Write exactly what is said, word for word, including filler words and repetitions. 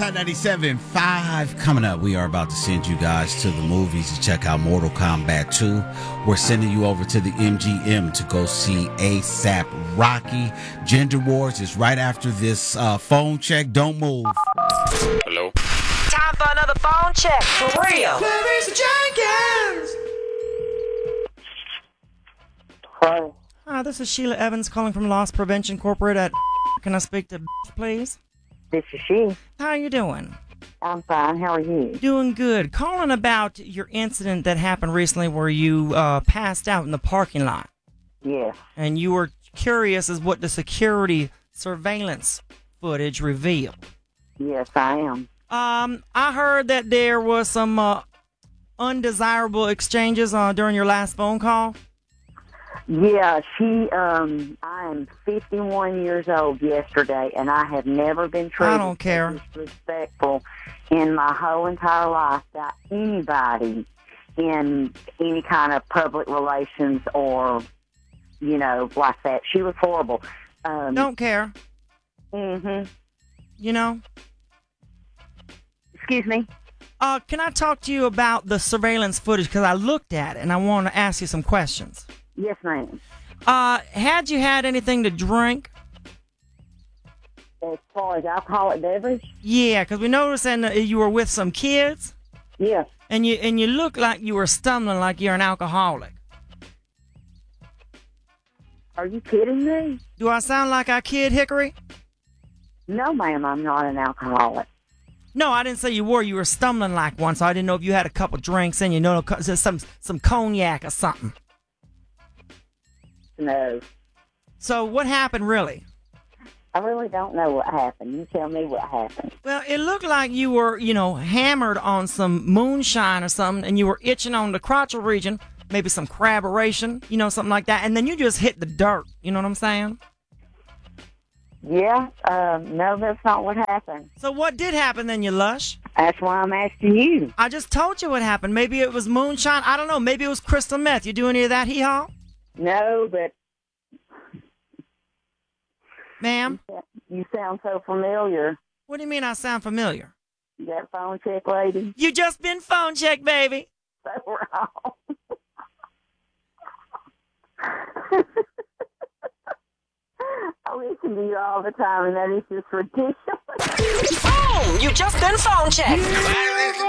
Hot ninety-seven point five. Coming up, we are about to send you guys to the movies to check out Mortal Kombat two. We're sending you over to the M G M to go see A$AP Rocky. Gender Wars is right after this uh, phone check. Don't move. Hello? Time for another phone check. For real. Clarice Jenkins! Hi. Hi, this is Sheila Evans calling from Loss Prevention Corporate at... Can I speak to please? This is she. How are you doing? I'm fine. How are you? Doing good. Calling about your incident that happened recently where you uh, passed out in the parking lot. Yes. And you were curious as what the security surveillance footage revealed. Yes, I am. Um, I heard that there was some uh, undesirable exchanges uh, during your last phone call. Yeah, she, um, I am fifty-one years old yesterday, and I have never been treated I don't care. disrespectful in my whole entire life by anybody in any kind of public relations or, you know, like that. She was horrible. Um, Don't care. Mm-hmm. You know? Excuse me? Uh, can I talk to you about the surveillance footage? Because I looked at it, and I want to ask you some questions. Yes, ma'am. Uh, had you had anything to drink? As far as alcoholic beverage? Yeah, because we noticed that you were with some kids. Yes. And you and you look like you were stumbling like you're an alcoholic. Are you kidding me? Do I sound like I kid, Hickory? No, ma'am, I'm not an alcoholic. No, I didn't say you were. You were stumbling like one, so I didn't know if you had a couple drinks in you. Know, some some cognac or something. No. So what happened, really? I really don't know what happened. You tell me what happened. Well, it looked like you were, you know, hammered on some moonshine or something, and you were itching on the crotchal region, maybe some craboration, you know, something like that, and then you just hit the dirt. You know what I'm saying? Yeah, um, no, that's not what happened. So what did happen then, you lush? That's why I'm asking you. I just told you what happened. Maybe it was moonshine. I don't know. Maybe it was crystal meth. You do any of that, hee-haw? No, but... Ma'am? You sound so familiar. What do you mean I sound familiar? That phone check lady? You just been phone checked, baby. So wrong. I listen to you all the time, and that is just ridiculous. Boom! You just been phone checked.